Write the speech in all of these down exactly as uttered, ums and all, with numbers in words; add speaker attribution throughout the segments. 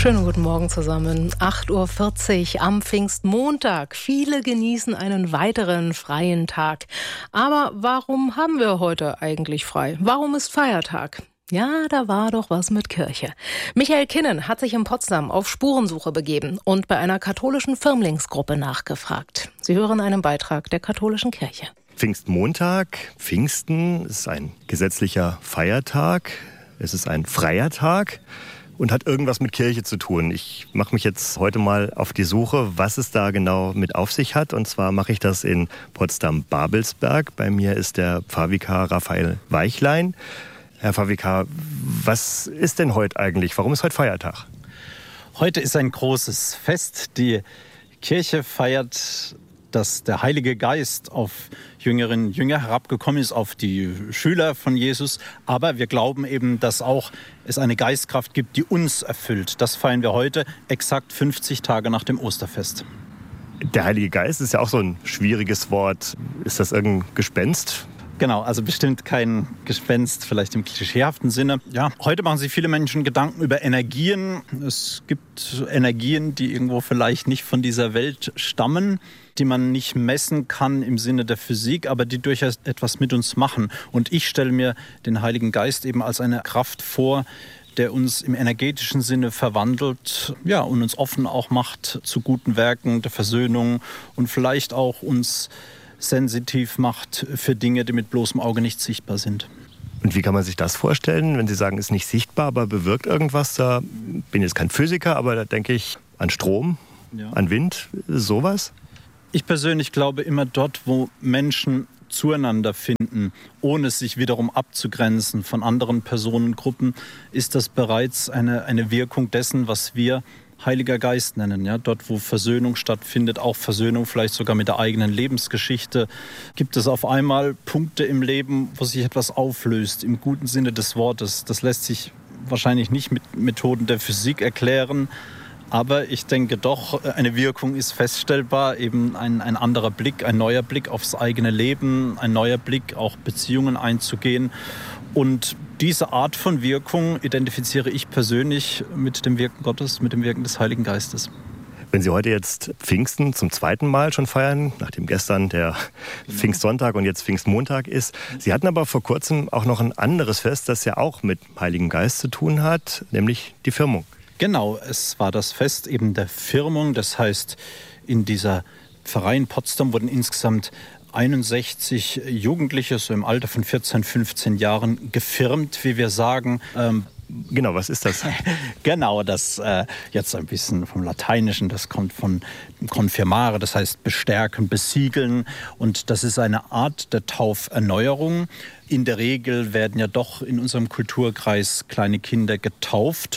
Speaker 1: Schönen guten Morgen zusammen. acht Uhr vierzig am Pfingstmontag. Viele genießen einen weiteren freien Tag. Aber warum haben wir heute eigentlich frei? Warum ist Feiertag? Ja, da war doch was mit Kirche. Michael Kinnen hat sich in Potsdam auf Spurensuche begeben und bei einer katholischen Firmlingsgruppe nachgefragt. Sie hören einen Beitrag der katholischen Kirche.
Speaker 2: Pfingstmontag, Pfingsten ist ein gesetzlicher Feiertag. Es ist ein freier Tag und hat irgendwas mit Kirche zu tun. Ich mache mich jetzt heute mal auf die Suche, was es da genau mit auf sich hat. Und zwar mache ich das in Potsdam-Babelsberg. Bei mir ist der Pfarrvikar Raphael Weichlein. Herr Pfarrvikar, was ist denn heute eigentlich? Warum ist heute Feiertag?
Speaker 3: Heute ist ein großes Fest. Die Kirche feiert, dass der Heilige Geist auf Jüngerinnen und Jünger herabgekommen ist, auf die Schüler von Jesus. Aber wir glauben eben, dass auch es eine Geistkraft gibt, die uns erfüllt. Das feiern wir heute, exakt fünfzig Tage nach dem Osterfest.
Speaker 2: Der Heilige Geist ist ja auch so ein schwieriges Wort. Ist das irgendein Gespenst?
Speaker 3: Genau, also bestimmt kein Gespenst, vielleicht im klischeehaften Sinne. Ja, heute machen sich viele Menschen Gedanken über Energien. Es gibt Energien, die irgendwo vielleicht nicht von dieser Welt stammen, die man nicht messen kann im Sinne der Physik, aber die durchaus etwas mit uns machen. Und ich stelle mir den Heiligen Geist eben als eine Kraft vor, der uns im energetischen Sinne verwandelt, ja, und uns offen auch macht zu guten Werken der Versöhnung und vielleicht auch uns sensitiv macht für Dinge, die mit bloßem Auge nicht sichtbar sind.
Speaker 2: Und wie kann man sich das vorstellen, wenn Sie sagen, ist nicht sichtbar, aber bewirkt irgendwas? Da bin jetzt kein Physiker, aber da denke ich an Strom, ja, an Wind, sowas?
Speaker 3: Ich persönlich glaube, immer dort, wo Menschen zueinander finden, ohne sich wiederum abzugrenzen von anderen Personengruppen, ist das bereits eine, eine Wirkung dessen, was wir Heiliger Geist nennen. Ja, dort, wo Versöhnung stattfindet, auch Versöhnung vielleicht sogar mit der eigenen Lebensgeschichte, gibt es auf einmal Punkte im Leben, wo sich etwas auflöst, im guten Sinne des Wortes. Das lässt sich wahrscheinlich nicht mit Methoden der Physik erklären, aber ich denke doch, eine Wirkung ist feststellbar, eben ein, ein anderer Blick, ein neuer Blick aufs eigene Leben, ein neuer Blick, auch Beziehungen einzugehen. Und diese Art von Wirkung identifiziere ich persönlich mit dem Wirken Gottes, mit dem Wirken des Heiligen Geistes.
Speaker 2: Wenn Sie heute jetzt Pfingsten zum zweiten Mal schon feiern, nachdem gestern der Pfingstsonntag und jetzt Pfingstmontag ist, Sie hatten aber vor kurzem auch noch ein anderes Fest, das ja auch mit Heiligen Geist zu tun hat, nämlich die Firmung.
Speaker 3: Genau, es war das Fest eben der Firmung. Das heißt, in dieser Pfarrei in Potsdam wurden insgesamt einundsechzig Jugendliche, so im Alter von vierzehn, fünfzehn Jahren, gefirmt, wie wir sagen. Ähm,
Speaker 2: genau, was ist das?
Speaker 3: Genau, das äh, jetzt ein bisschen vom Lateinischen, das kommt von confirmare, das heißt bestärken, besiegeln. Und das ist eine Art der Tauferneuerung. In der Regel werden ja doch in unserem Kulturkreis kleine Kinder getauft.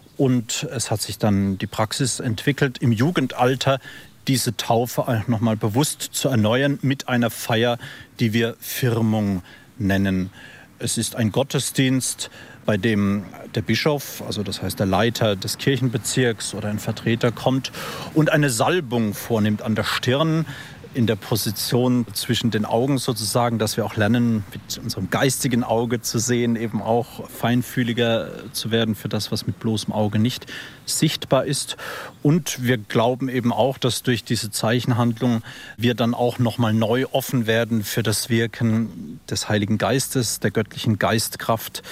Speaker 3: Und es hat sich dann die Praxis entwickelt, im Jugendalter diese Taufe noch mal bewusst zu erneuern mit einer Feier, die wir Firmung nennen. Es ist ein Gottesdienst, bei dem der Bischof, also das heißt der Leiter des Kirchenbezirks oder ein Vertreter kommt und eine Salbung vornimmt an der Stirn, in der Position zwischen den Augen sozusagen, dass wir auch lernen, mit unserem geistigen Auge zu sehen, eben auch feinfühliger zu werden für das, was mit bloßem Auge nicht sichtbar ist. Und wir glauben eben auch, dass durch diese Zeichenhandlung wir dann auch nochmal neu offen werden für das Wirken des Heiligen Geistes, der göttlichen Geistkraft,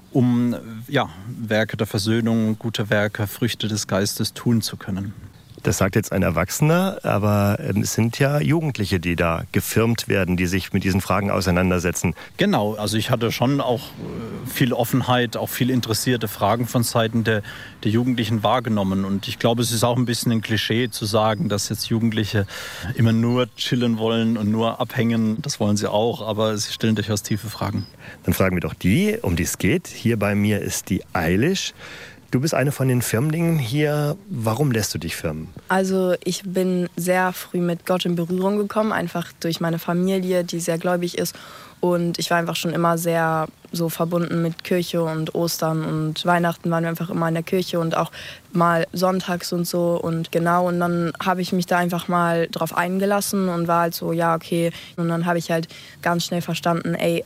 Speaker 3: um ja, Werke der Versöhnung, gute Werke, Früchte des Geistes tun zu können.
Speaker 2: Das sagt jetzt ein Erwachsener, aber es sind ja Jugendliche, die da gefirmt werden, die sich mit diesen Fragen auseinandersetzen.
Speaker 3: Genau, also ich hatte schon auch viel Offenheit, auch viel interessierte Fragen von Seiten der, der Jugendlichen wahrgenommen. Und ich glaube, es ist auch ein bisschen ein Klischee zu sagen, dass jetzt Jugendliche immer nur chillen wollen und nur abhängen. Das wollen sie auch, aber sie stellen durchaus tiefe Fragen.
Speaker 2: Dann fragen wir doch die, um die es geht. Hier bei mir ist die Eilish. Du bist eine von den Firmlingen hier. Warum lässt du dich firmen?
Speaker 4: Also ich bin sehr früh mit Gott in Berührung gekommen, einfach durch meine Familie, die sehr gläubig ist. Und ich war einfach schon immer sehr so verbunden mit Kirche und Ostern und Weihnachten waren wir einfach immer in der Kirche und auch mal sonntags und so. Und genau, und dann habe ich mich da einfach mal drauf eingelassen und war halt so, ja, okay. Und dann habe ich halt ganz schnell verstanden, ey,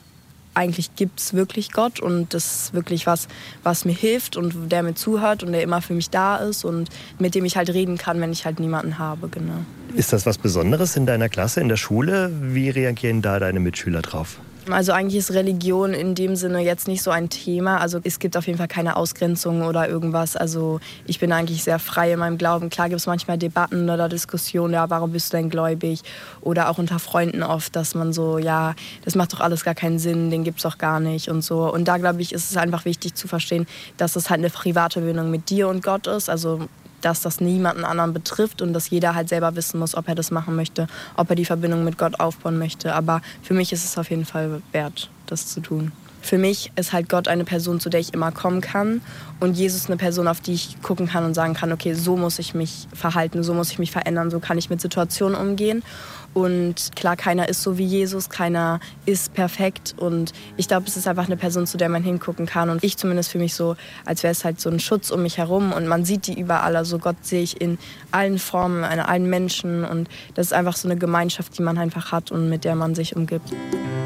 Speaker 4: eigentlich gibt es wirklich Gott und das ist wirklich was, was mir hilft und der mir zuhört und der immer für mich da ist und mit dem ich halt reden kann, wenn ich halt niemanden habe, genau.
Speaker 2: Ist das was Besonderes in deiner Klasse, in der Schule? Wie reagieren da deine Mitschüler drauf?
Speaker 4: Also eigentlich ist Religion in dem Sinne jetzt nicht so ein Thema. Also es gibt auf jeden Fall keine Ausgrenzung oder irgendwas. Also ich bin eigentlich sehr frei in meinem Glauben. Klar gibt es manchmal Debatten oder Diskussionen, ja, warum bist du denn gläubig? Oder auch unter Freunden oft, dass man so, ja, das macht doch alles gar keinen Sinn, den gibt's doch gar nicht und so. Und da, glaube ich, ist es einfach wichtig zu verstehen, dass es halt eine private Verbindung mit dir und Gott ist. Also dass das niemanden anderen betrifft und dass jeder halt selber wissen muss, ob er das machen möchte, ob er die Verbindung mit Gott aufbauen möchte. Aber für mich ist es auf jeden Fall wert, das zu tun. Für mich ist halt Gott eine Person, zu der ich immer kommen kann und Jesus eine Person, auf die ich gucken kann und sagen kann, okay, so muss ich mich verhalten, so muss ich mich verändern, so kann ich mit Situationen umgehen. Und klar, keiner ist so wie Jesus, keiner ist perfekt und ich glaube, es ist einfach eine Person, zu der man hingucken kann und ich zumindest für mich so, als wäre es halt so ein Schutz um mich herum und man sieht die überall, also Gott sehe ich in allen Formen, in allen Menschen und das ist einfach so eine Gemeinschaft, die man einfach hat und mit der man sich umgibt.